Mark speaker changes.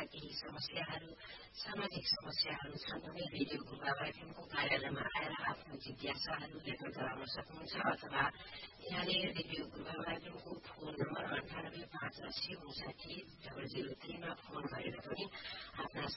Speaker 1: केही समस्याहरू सामाजिक समस्याहरू छन् भने रेडियो गुरुबाबा एफएमको कार्यालयमा आएर आफ्नो जिज्ञासाहरू व्यक्त गराउन सक्नुहुन्छ अथवा यहाँले रेडियो गुरुबाबा एफएमको फोन नम्बर 9858800003 मा फोन गरेर पनि आफ्ना